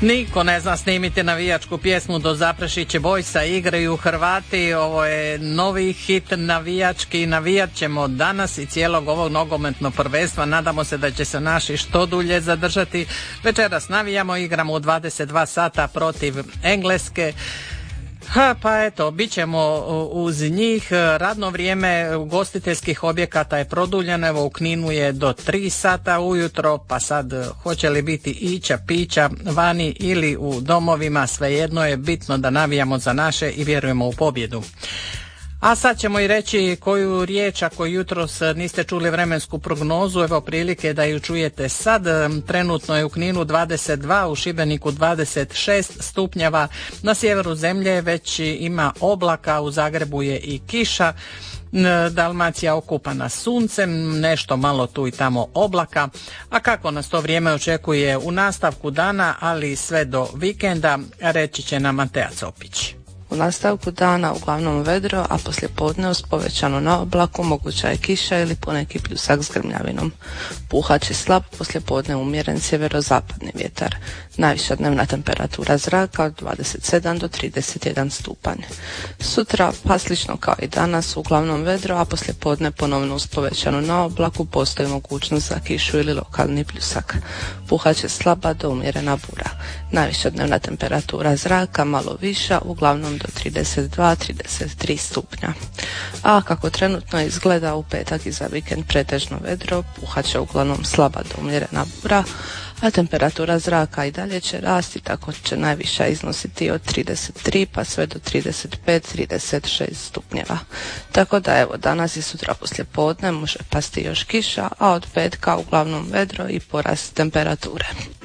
Niko ne zna snimiti navijačku pjesmu Do Zaprešiće Bojsa, igraju Hrvati, ovo je novi hit navijački, navijat ćemo danas i cijelog ovog nogometnog prvenstva, nadamo se da će se naši što dulje zadržati. Večeras navijamo, igramo u 22 sata protiv Engleske. Pa eto, bit ćemo uz njih. Radno vrijeme ugostiteljskih objekata je produljeno, evo u Kninu je do 3 sata ujutro, pa sad hoće li biti ića, pića vani ili u domovima, svejedno je bitno da navijamo za naše i vjerujemo u pobjedu. A sad ćemo i reći koju riječ, ako jutros niste čuli vremensku prognozu, evo prilike da ju čujete sad. Trenutno je u Kninu 22, u Šibeniku 26 stupnjeva, na sjeveru zemlje već ima oblaka, u Zagrebu je i kiša, Dalmacija okupana suncem, nešto malo tu i tamo oblaka. A kako nas to vrijeme očekuje u nastavku dana, ali sve do vikenda, reći će nam Antea Copić. U nastavku dana uglavnom vedro, a poslijepodne uz povećano na oblaku moguća je kiša ili poneki pljusak s grmljavinom. Puhat će slab, poslijepodne umjeren sjeverozapadni vjetar. Najviša dnevna temperatura zraka od 27 do 31 stupanj. Sutra, pa slično kao i danas, uglavnom vedro, a poslijepodne ponovno uz povećano na oblaku postoji mogućnost za kišu ili lokalni pljusak. Puhat će slaba do umjerena bura. Najviša dnevna temperatura zraka malo viša, uglavnom do 32-33 stupnja. A kako trenutno izgleda, u petak i za vikend pretežno vedro, puhat će uglavnom slaba do umjerena bura, a temperatura zraka i dalje će rasti, tako će najviša iznositi od 33 pa sve do 35-36 stupnjeva. Tako da evo, danas i sutra poslijepodne može pasti još kiša, a od petka uglavnom vedro i porast temperature.